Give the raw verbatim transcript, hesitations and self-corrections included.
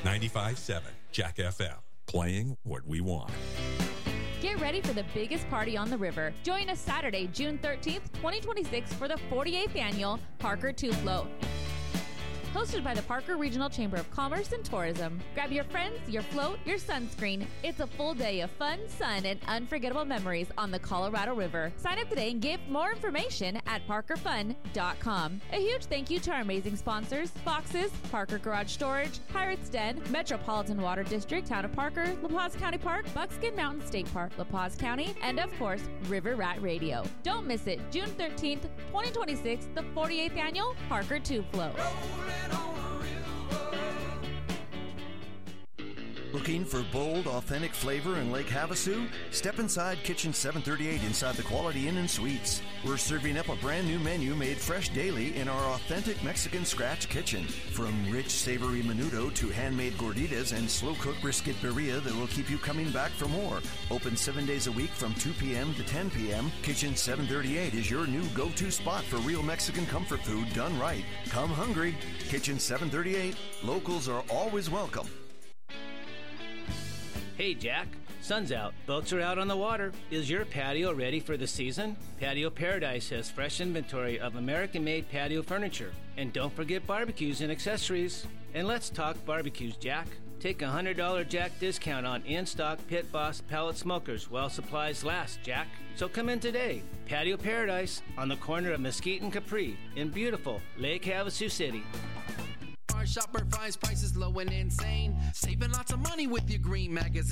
ninety-five point seven Jack F M, playing what we want. Get ready for the biggest party on the river. Join us Saturday, June thirteenth, twenty twenty-six for the forty-eighth Annual Parker two Float. Hosted by the Parker Regional Chamber of Commerce and Tourism. Grab your friends, your float, your sunscreen. It's a full day of fun, sun, and unforgettable memories on the Colorado River. Sign up today and get more information at parker fun dot com. A huge thank you to our amazing sponsors, Foxes, Parker Garage Storage, Pirates Den, Metropolitan Water District, Town of Parker, La Paz County Park, Buckskin Mountain State Park, La Paz County, and of course, River Rat Radio. Don't miss it, June thirteenth, twenty twenty-six, the forty-eighth Annual Parker two Float. Looking for bold, authentic flavor in Lake Havasu? Step inside Kitchen seven thirty-eight inside the Quality Inn and Suites. We're serving up a brand new menu made fresh daily in our authentic Mexican scratch kitchen. From rich, savory menudo to handmade gorditas and slow-cooked brisket birria that will keep you coming back for more. Open seven days a week from two p.m. to ten p.m., Kitchen seven thirty-eight is your new go-to spot for real Mexican comfort food done right. Come hungry. Kitchen seven thirty-eight. Locals are always welcome. Hey Jack, sun's out, boats are out on the water. Is your patio ready for the season? Patio Paradise has fresh inventory of American-made patio furniture. And don't forget barbecues and accessories. And let's talk barbecues, Jack. Take a one hundred dollars Jack discount on in-stock Pit Boss pellet smokers while supplies last, Jack. So come in today. Patio Paradise on the corner of Mesquite and Capri in beautiful Lake Havasu City. Our shopper finds prices low and insane, saving lots of money with your green magazine.